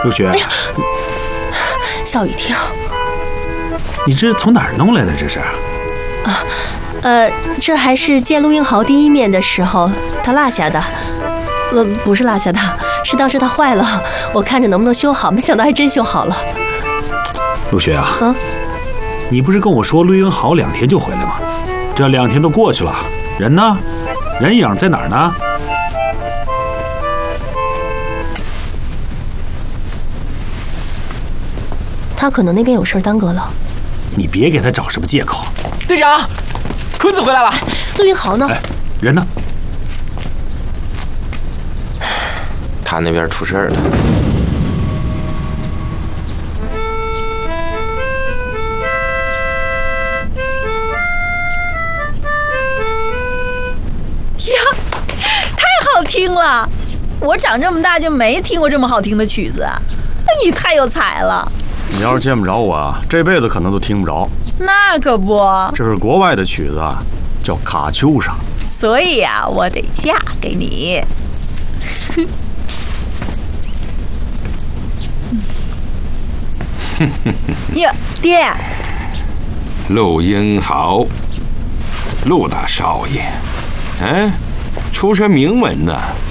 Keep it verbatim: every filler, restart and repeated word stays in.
陆雪，哎呀， 下雨天， 你这是从哪儿弄来的？这是？ 啊，呃，这还是见陆英豪第一面的时候他落下的。呃，不是落下的，是当时它坏了，我看着能不能修好，没想到还真修好了。 陆雪啊， 嗯， 你不是跟我说陆英豪两天就回来吗？这两天都过去了，人呢？人影在哪儿呢？ 他可能那边有事耽搁了。 你别给他找什么借口。 队长，坤子回来了。 陆英豪呢？ 哎，人呢？ 他那边出事儿了。 呀，太好听了！我长这么大就没听过这么好听的曲子啊！你太有才了。 你要是见不着我啊，这辈子可能都听不着。 那可不， 这是国外的曲子啊，叫《卡秋莎》。 所以啊，我得嫁给你。哟，爹！ 陆英豪，陆大少爷，哎，出身名门呐、啊。